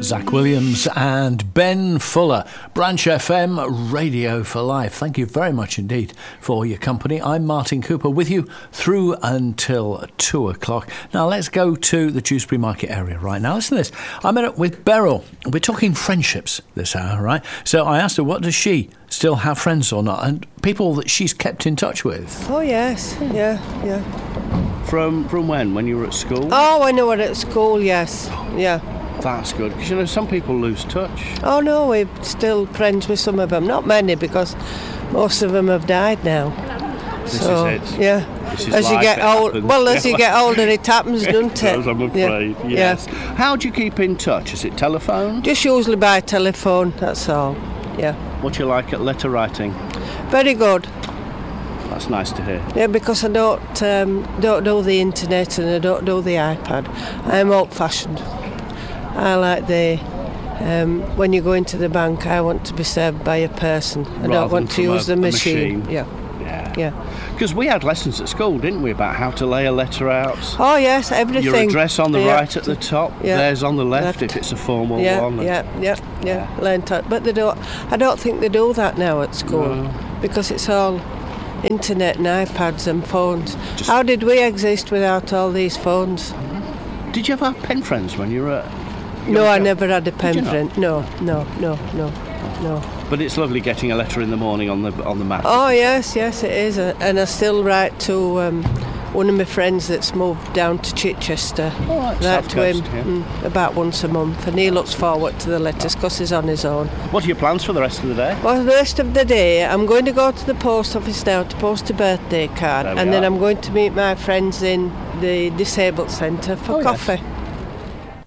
Zach Williams and Ben Fuller, Branch FM, Radio for Life. Thank you very much indeed for your company. I'm Martin Cooper with you through until 2 o'clock. Now let's go to the Dewsbury Market area right now. Listen to this. I met up with Beryl. We're talking friendships this hour, right? So I asked her, what does she still have friends or not? And people that she's kept in touch with. Oh, yes. Yeah. From when? When you were at school? Oh, I know, at school, yes. Yeah. That's good, because, you know, some people lose touch. Oh, no, we're still friends with some of them. Not many, because most of them have died now. This is it. Yeah. This is as you life, get old, happens. well, as you get older, it happens, doesn't it? I'm afraid, yes. Yeah. How do you keep in touch? Is it telephone? Just usually by telephone, that's all. Yeah. What do you like at letter writing? Very good. That's nice to hear. Yeah, because I don't do the internet and I don't do the iPad. I'm old-fashioned. I like when you go into the bank, I want to be served by a person. I don't want to use the machine. Yeah. Because we had lessons at school, didn't we, about how to lay a letter out? Oh yes, everything. Your address on the right at the top, theirs on the left if it's a formal one. Yeah. Learned to, but they don't. I don't think they do that now at school because it's all internet and iPads and phones. How did we exist without all these phones? Did you ever have pen friends when you were at... No, I never had a pen friend. No. But it's lovely getting a letter in the morning on the map. Oh yes, it is, and I still write to one of my friends that's moved down to Chichester. All right, write to him yeah. About once a month, and he looks forward to the letters because he's on his own. What are your plans for the rest of the day? Well, the rest of the day, I'm going to go to the post office now to post a birthday card, and then I'm going to meet my friends in the disabled centre for coffee. Yes.